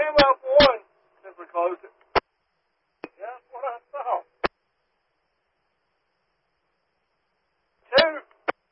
came out for one since we closed it.